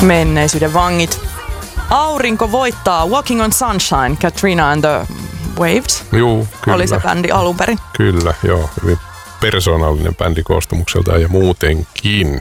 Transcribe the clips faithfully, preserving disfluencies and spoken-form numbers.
Menneisyyden vangit. Aurinko voittaa Walking on Sunshine, Katrina and the Waves. Juu, kyllä. Oli se bändi alun perin. Kyllä, joo. Hyvin persoonallinen bändi koostumukseltaan ja muutenkin.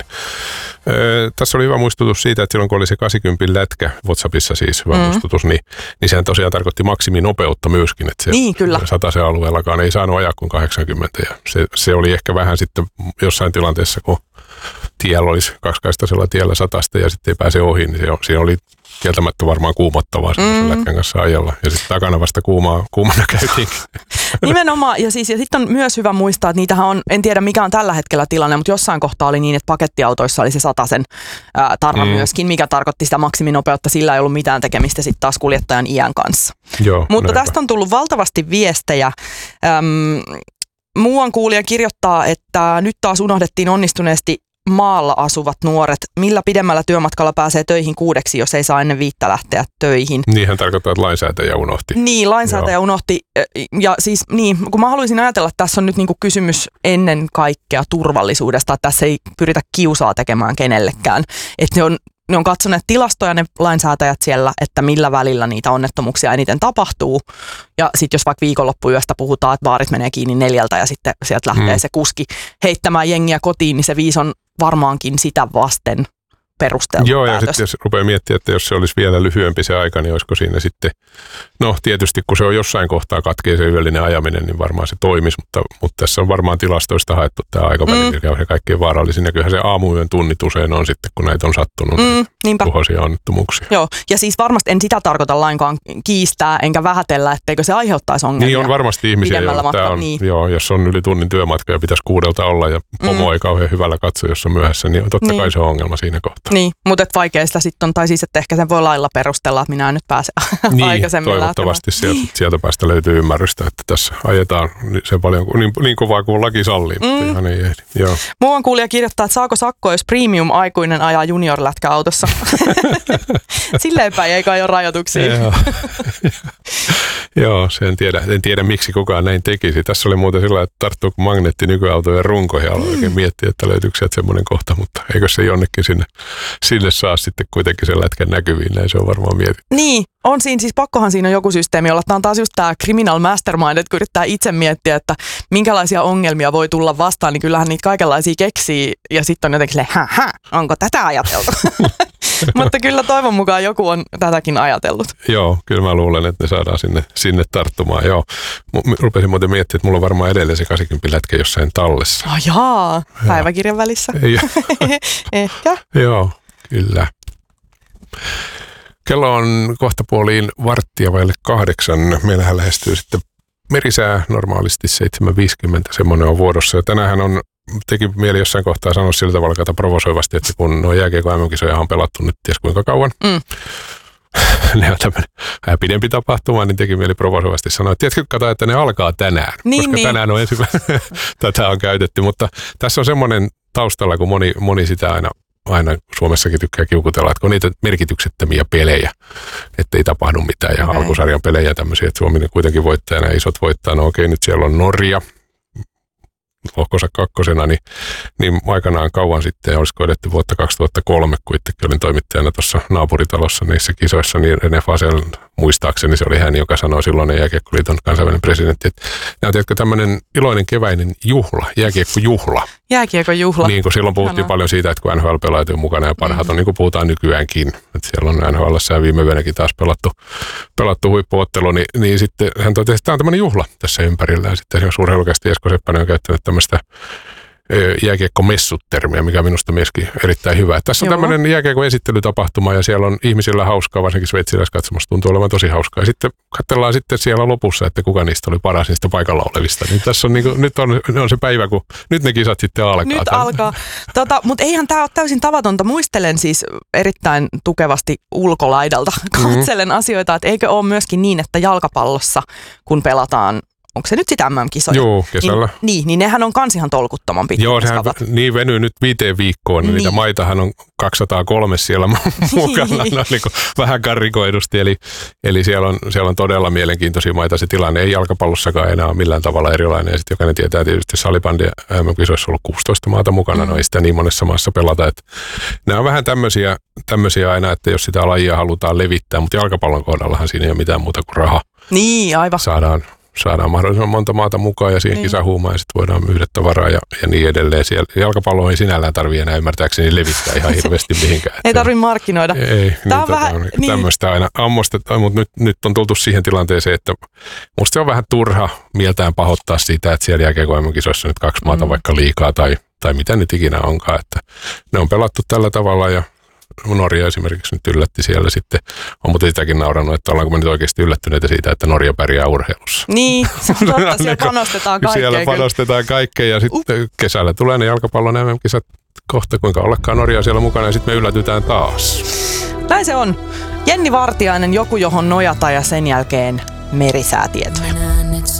Öö, tässä oli hyvä muistutus siitä, että silloin kun oli se kahdeksankymmentä lätkä, WhatsAppissa siis hyvä mm. muistutus, niin, niin sehän tosiaan tarkoitti maksiminopeutta myöskin. Että se niin, kyllä. Satasen alueellakaan ei saanut ajaa kuin kahdeksankymmentä. Ja se, se oli ehkä vähän sitten jossain tilanteessa, kun tiellä olisi kaksikaistaisella tiellä satasta ja sitten ei pääse ohi, niin se, siinä oli kieltämättä varmaan kuumottavaa semmoisen mm. lätkän kanssa ajalla. Ja sitten takana vasta kuumaa, kuumana käytiinkin. Nimenomaan. Ja, siis, ja sitten on myös hyvä muistaa, että niitähän on, en tiedä mikä on tällä hetkellä tilanne, mutta jossain kohtaa oli niin, että pakettiautoissa oli se satasen ää, tarra mm. myöskin, mikä tarkoitti sitä maksiminopeutta. Sillä ei ollut mitään tekemistä sitten taas kuljettajan iän kanssa. Joo, mutta näinpä. Tästä on tullut valtavasti viestejä. Äm, muuan kuulija kirjoittaa, että nyt taas unohdettiin onnistuneesti maalla asuvat nuoret. Millä pidemmällä työmatkalla pääsee töihin kuudeksi, jos ei saa ennen viittä lähteä töihin? Niinhän tarkoittaa, että lainsäätäjä unohti. Niin, lainsäätäjä Joo. unohti. Ja siis niin, kun mä haluaisin ajatella, että tässä on nyt niinku kysymys ennen kaikkea turvallisuudesta, että tässä ei pyritä kiusaa tekemään kenellekään. Että ne on, ne on katsoneet tilastoja ne lainsäätäjät siellä, että millä välillä niitä onnettomuuksia eniten tapahtuu. Ja sitten jos vaikka viikonloppuyöstä puhutaan, että baarit menee kiinni neljältä ja sitten sieltä lähtee hmm. se kuski heittämään jengiä kotiin, niin se viisi on varmaankin sitä vasten perusteltu Joo, ja päätös. sitten jos rupeaa miettimään, että jos se olisi vielä lyhyempi se aika, niin olisiko siinä sitten, no tietysti kun se on jossain kohtaa katkee se yöllinen ajaminen, niin varmaan se toimisi, mutta, mutta tässä on varmaan tilastoista haettu tämä aikaväli, mikä on se kaikkein vaarallisin. Ja kyllähän se aamuyön tunnit usein on sitten, kun näitä on sattunut, mm, niin tuhoisia onnettomuuksia. Joo, ja siis varmasti en sitä tarkoita lainkaan kiistää, enkä vähätellä, etteikö se aiheuttaisi ongelmia. Niin on varmasti ihmisiä, joilla tämä on, niin. joo, jos on yli tunnin työmatka ja pitäisi kuudelta olla ja pomo mm. ei kauhean hyvällä katso, jos on myöhässä, niin totta niin. kai se on ongelma siinä kohtaa. Niin, mutta et vaikea sitä sitten on, tai siis että ehkä sen voi lailla perustella, että minä en nyt pääse niin, aikaisemmin toivottavasti sieltä, sieltä päästä löytyy ymmärrystä, että tässä ajetaan se paljon, niin, niin kovaa kuin laki sallii, mm. mutta ihan ei ehdi. Joo. Muuan kuulija kirjoittaa, että saako sakkoa, jos premium-aikuinen ajaa junior-lätkäautossa. Silleen päin ei kai ole rajoituksia. Joo, Joo se en tiedä, en tiedä miksi kukaan näin tekisi. Tässä oli muuten sillä, että tarttuu magneetti nykyautojen runkoihin ja aloin mm. oikein miettiä, että löytyykö sieltä semmoinen kohta, mutta eikö se jonnekin sinne, sinne saa sitten kuitenkin sen lätkän näkyviin, näin se on varmaan mietitty. Niin, on siinä siis pakkohan siinä on joku systeemi olla. Tämä on taas just tämä criminal mastermind, että kun yrittää itse miettiä, että minkälaisia ongelmia voi tulla vastaan, niin kyllähän niitä kaikenlaisia keksii ja sitten on jotenkin silleen, hä, onko tätä ajateltu? Mutta kyllä toivon mukaan joku on tätäkin ajatellut. Joo, kyllä mä luulen, että ne saadaan sinne, sinne tarttumaan. Joo. M- rupesin muuten miettimään, että mulla on varmaan edelleen se kahdeksankymmentä lätkä jossain tallessa. Oh, jaa, päiväkirjan välissä. Ehkä. Joo, kyllä. Kello on kohta puoliin varttia vaille kahdeksan. Meillähän lähestyy sitten merisää normaalisti seitsemän viisikymmentä, semmoinen on vuodossa. Ja tänäänhän on, teki mieli jossain kohtaa sanoa sillä tavalla kautta provosoivasti, että kun nuo jääkiekon M M-kisoja on pelattu nyt ties kuinka kauan. Mm. Ne on tämmöinen vähän pidempi tapahtuma, niin teki mieli provosoivasti sanoa, että tiedätkö, kato, että ne alkaa tänään, niin, koska niin. tänään on ensimmäinen, tätä on käytetty. Mutta tässä on semmoinen taustalla, kun moni, moni sitä aina aina Suomessakin tykkää kiukutella, että kun niitä merkityksettömiä pelejä, että ei tapahdu mitään ja okay. alkusarjan pelejä tämmöisiä, että Suomi kuitenkin voittaa ja nämä isot voittaa. No okei, nyt siellä on Norja lohkonsa kakkosena, niin, niin aikanaan kauan sitten, olisiko edetty vuotta kaksituhattakolme, kun itsekin olin toimittajana tuossa naapuritalossa niissä kisoissa, niin René Fasel, muistaakseni se oli hän, joka sanoi silloin Jääkiekkoliiton kansainvälinen presidentti, että nämä tiedätkö tämmöinen iloinen keväinen juhla, jääkiekkojuhla. Jääkiekkojuhla. Niin kuin silloin puhuttiin Hanna. paljon siitä, että kun N H L-pelaajat on mukana ja parhaat mm-hmm. on, niin kuin puhutaan nykyäänkin, että siellä on N H L:ssä ja viime yönäkin taas pelattu, pelattu huippuottelu, niin, niin sitten hän totesi, että tämä on tämmöinen juhla tässä ympärillä. Ja sitten esimerkiksi urheilukästi Esko Seppänen on käyttänyt tämmöistä jääkiekko-messut-termiä, mikä minusta myöskin erittäin hyvä. Tässä on Joo. tämmöinen jääkiekon esittelytapahtuma ja siellä on ihmisillä hauskaa, varsinkin sveitsiläiskatsomus tuntuu olevan tosi hauskaa. Ja sitten katsellaan sitten siellä lopussa, että kuka niistä oli paras niistä paikalla olevista. Niin tässä on, niin kuin, nyt on, on se päivä, kun nyt ne kisat sitten alkaa. Nyt tämän. alkaa. Tota, mutta eihän tämä ole täysin tavatonta. Muistelen siis erittäin tukevasti ulkolaidalta. Katselen mm-hmm. asioita, että eikö ole myöskin niin, että jalkapallossa, kun pelataan onko se nyt sitä M M-kisoja? Joo, kesällä. Niin, niin, niin nehän on kans ihan tolkuttoman pitkä. Joo, sehän niin venyy nyt viiteen viikkoon. Niin. Niitä maitahan on kaksisataakolme siellä mukana, no, niin kuin vähän karrikoidusti. Eli, eli siellä, on, siellä on todella mielenkiintoisia maita. Se tilanne ei jalkapallossakaan enää ole millään tavalla erilainen. Ja sitten jokainen tietää tietysti salibändi M M-kisoissa on ollut kuusitoista maata mukana. Mm. No ei sitä niin monessa maassa pelata. Että nämä on vähän tämmöisiä, tämmöisiä aina, että jos sitä lajia halutaan levittää, mutta jalkapallon kohdallahan siinä ei ole mitään muuta kuin raha. Niin, aivan. Saadaan, saadaan mahdollisimman monta maata mukaan ja siihen niin. kisahuumaan ja sitten voidaan myydä tavaraa ja, ja niin edelleen. Siellä jalkapalloa ei sinällään tarvitse enää ymmärtääkseni levittää ihan hirveästi mihinkään. Ei tarvitse markkinoida. Ei, niin, Tämä on tota, vähän, niin, niin. tämmöistä aina ammostetaan, mutta nyt, nyt on tultu siihen tilanteeseen, että musta se on vähän turha mieltään pahoittaa sitä, että siellä jääkiekko-kisoissa nyt kaksi maata mm. vaikka liikaa tai, tai mitä nyt ikinä onkaan. Että ne on pelattu tällä tavalla ja Norja esimerkiksi nyt yllätti siellä sitten. On mutta sitäkin naurannut, että ollaanko me nyt oikeasti yllättyneitä siitä, että Norja pärjää urheilussa. Niin, se on totta, siellä panostetaan kaikkeen. Siellä panostetaan kaikkeen ja sitten uh. kesällä tulee ne jalkapallon M M-kisat kohta, kuinka ollakaan Norja siellä mukana ja sitten me yllätytään taas. Näin se on. Jenni Vartiainen, joku johon nojata ja sen jälkeen merisäätietoja.